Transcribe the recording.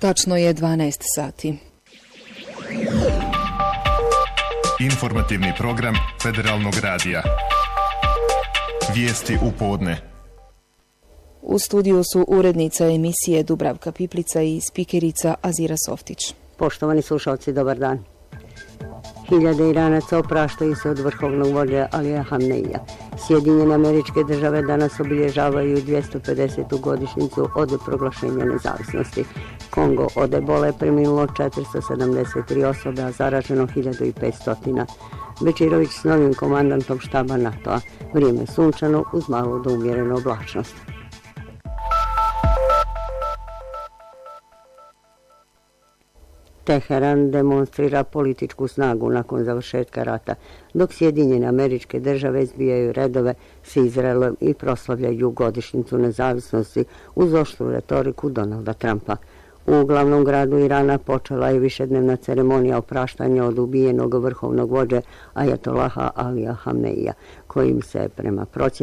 Tačno je 12 sati. Informativni program Federalnog radija. Vijesti u podne. U studiju su urednica emisije Dubravka Piplica i spikerica Azira Softić. Poštovani slušalci, dobar dan. Hiljade Iranaca opraštaju se od vrhovnog vođe Alija Hamneija. Sjedinjene Američke Države danas obilježavaju 250. godišnjicu od proglašenja nezavisnosti. Kongo od ebole je preminulo 473 osobe, a zaraženo 1500. Bečirović s novim komandantom štaba NATO-a. Vrijeme sunčano uz malo do umjerenu oblačnost. Teheran demonstrira političku snagu nakon završetka rata, dok Sjedinjene Američke Države zbijaju redove s Izraelom i proslavljaju godišnjicu nezavisnosti uz oštru retoriku Donalda Trumpa. U glavnom gradu Irana počela je višednevna ceremonija opraštanja od ubijenog vrhovnog vođe Ajatolaha Alija Hamneija, kojim se prema procjenama